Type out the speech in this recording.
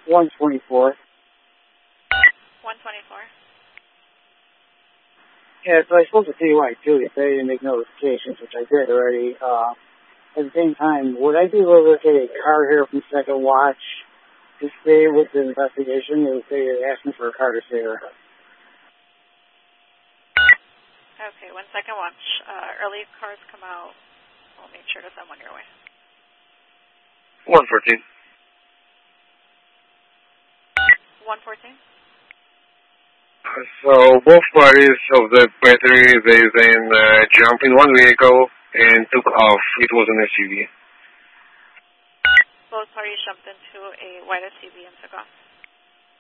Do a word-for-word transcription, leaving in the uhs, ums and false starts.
one twenty-four. one twenty-four. Yeah, so I spoke to C Y too. They said I didn't make notifications, which I did already. Uh, at the same time, would I be able to get a car here from Second Watch to stay with the investigation? They would say they're asking for a car to stay here. Okay, one second watch. Uh, early cars come out. We'll make sure to send one your way. one fourteen. one fourteen. So both parties of the battery, they then uh, jumped in one vehicle and took off. It was an S U V. Both parties jumped into a white S U V and